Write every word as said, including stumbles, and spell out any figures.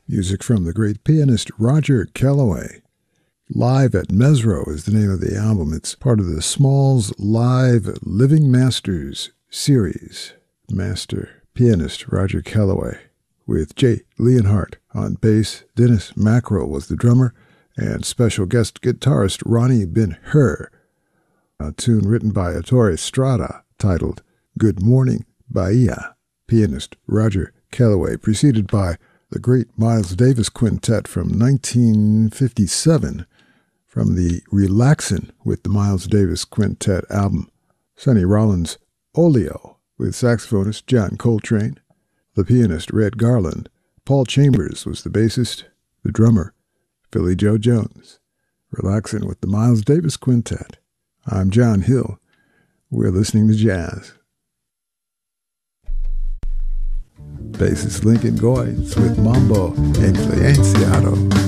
Music from the great pianist Roger Kellaway. Live at Mesro is the name of the album. It's part of the Smalls Live Living Masters series. Master pianist Roger Kellaway with Jay Leonhardt on bass. Dennis Mackrell was the drummer, and special guest guitarist Ronnie Ben-Hur. A tune written by Ettore Strada titled Good Morning Bahia. Pianist Roger Kellaway, preceded by the great Miles Davis Quintet from nineteen fifty-seven from the Relaxin' with the Miles Davis Quintet album. Sonny Rollins Oleo with saxophonist John Coltrane, the pianist Red Garland. Paul Chambers was the bassist, the drummer Philly Joe Jones. Relaxin' with the Miles Davis Quintet. I'm John Hill. We're listening to jazz. Bassist Lincoln Goines with Mambo Influenciado.